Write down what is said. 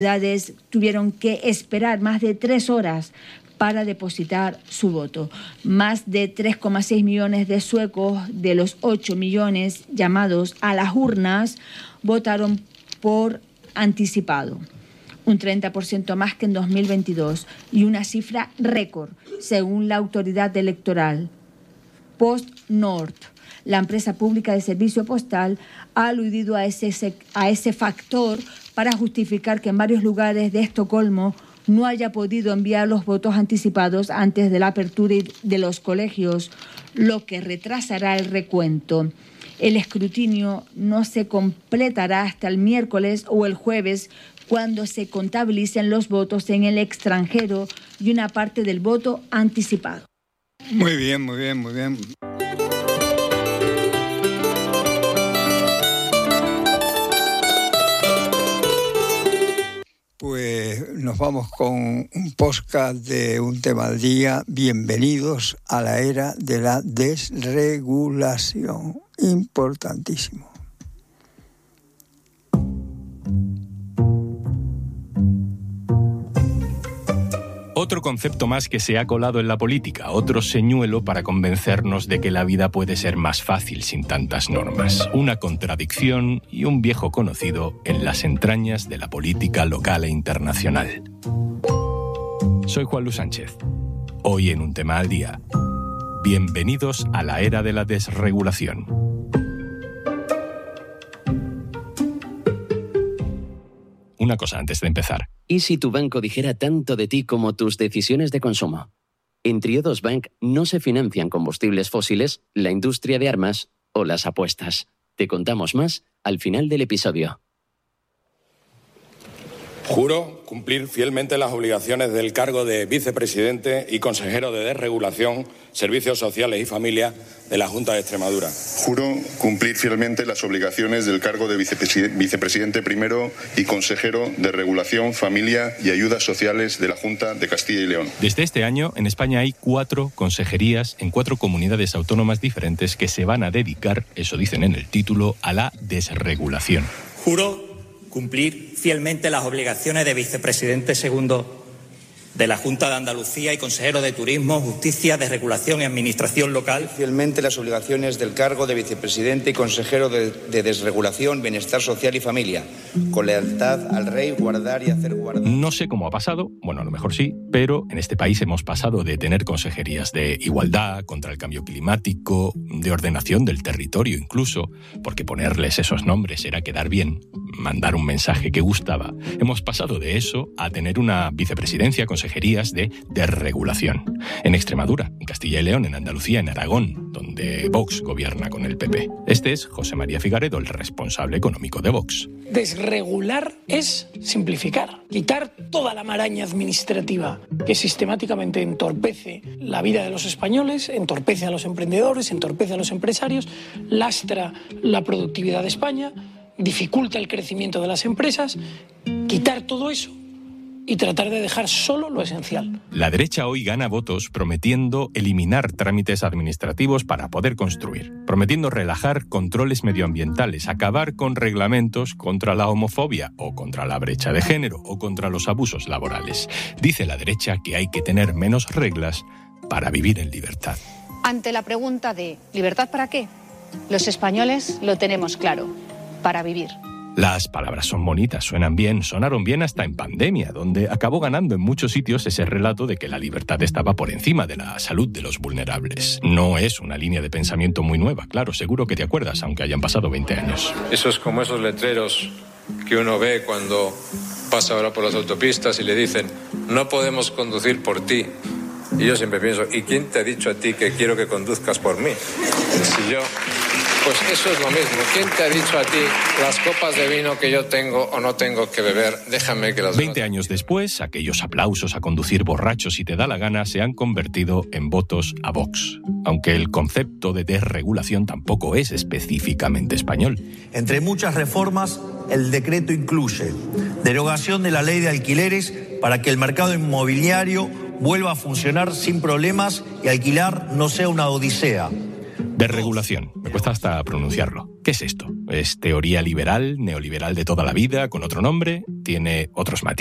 tuvieron que esperar más de 3 horas para depositar su voto. Más de 3,6 millones de suecos de los 8 millones llamados a las urnas votaron por anticipado, un 30% más que en 2022 y una cifra récord según la autoridad electoral. PostNord, la empresa pública de servicio postal, ha aludido a ese factor para justificar que en varios lugares de Estocolmo no haya podido enviar los votos anticipados antes de la apertura de los colegios, lo que retrasará el recuento. El escrutinio no se completará hasta el miércoles o el jueves, cuando se contabilicen los votos en el extranjero y una parte del voto anticipado. Muy bien, muy bien, muy bien. Pues nos vamos con un podcast de un tema al día. Bienvenidos a la era de la desregulación. Importantísimo. Otro concepto más que se ha colado en la política, otro señuelo para convencernos de que la vida puede ser más fácil sin tantas normas. Una contradicción y un viejo conocido en las entrañas de la política local e internacional. Soy Juan Luis Sánchez. Hoy en Un Tema al Día. Bienvenidos a la era de la desregulación. Una cosa antes de empezar. ¿Y si tu banco dijera tanto de ti como tus decisiones de consumo? En Triodos Bank no se financian combustibles fósiles, la industria de armas o las apuestas. Te contamos más al final del episodio. Juro cumplir fielmente las obligaciones del cargo de vicepresidente y consejero de Desregulación, Servicios Sociales y Familia de la Junta de Extremadura. Juro cumplir fielmente las obligaciones del cargo de vicepresidente primero y consejero de Regulación, Familia y Ayudas Sociales de la Junta de Castilla y León. Desde este año, en España hay 4 consejerías en 4 comunidades autónomas diferentes que se van a dedicar, eso dicen en el título, a la desregulación. Juro cumplir fielmente las obligaciones de vicepresidente segundo de la Junta de Andalucía y consejero de Turismo, Justicia, Desregulación y Administración Local. Fielmente las obligaciones del cargo de vicepresidente y consejero de Desregulación, Bienestar Social y Familia, con lealtad al Rey, guardar y hacer guardar. No sé cómo ha pasado, bueno, a lo mejor sí, pero en este país hemos pasado de tener consejerías de igualdad, contra el cambio climático, de ordenación del territorio incluso, porque ponerles esos nombres era quedar bien, mandar un mensaje que gustaba. Hemos pasado de eso a tener una vicepresidencia, consejerías de desregulación. En Extremadura, en Castilla y León, en Andalucía, en Aragón, donde Vox gobierna con el PP. Este es José María Figaredo, el responsable económico de Vox. Desregular es simplificar, quitar toda la maraña administrativa que sistemáticamente entorpece la vida de los españoles, entorpece a los emprendedores, entorpece a los empresarios, lastra la productividad de España, dificulta el crecimiento de las empresas. Quitar todo eso y tratar de dejar solo lo esencial. La derecha hoy gana votos prometiendo eliminar trámites administrativos para poder construir, prometiendo relajar controles medioambientales, acabar con reglamentos contra la homofobia o contra la brecha de género o contra los abusos laborales. Dice la derecha que hay que tener menos reglas para vivir en libertad. Ante la pregunta de ¿libertad para qué? Los españoles lo tenemos claro, para vivir. Las palabras son bonitas, suenan bien, sonaron bien hasta en pandemia, donde acabó ganando en muchos sitios ese relato de que la libertad estaba por encima de la salud de los vulnerables. No es una línea de pensamiento muy nueva, claro, seguro que te acuerdas, aunque hayan pasado 20 años. Eso es como esos letreros que uno ve cuando pasa ahora por las autopistas y le dicen, no podemos conducir por ti. Y yo siempre pienso, ¿y quién te ha dicho a ti que quiero que conduzcas por mí? Si yo... Pues eso es lo mismo. ¿Quién te ha dicho a ti las copas de vino que yo tengo o no tengo que beber? Déjame que las 20 años después, aquellos aplausos a conducir borracho si te da la gana se han convertido en votos a Vox. Aunque el concepto de desregulación tampoco es específicamente español. Entre muchas reformas, el decreto incluye derogación de la ley de alquileres para que el mercado inmobiliario vuelva a funcionar sin problemas y alquilar no sea una odisea. Desregulación, me cuesta hasta pronunciarlo. ¿Qué es esto? ¿Es teoría liberal, neoliberal de toda la vida, con otro nombre? ¿Tiene otros matices?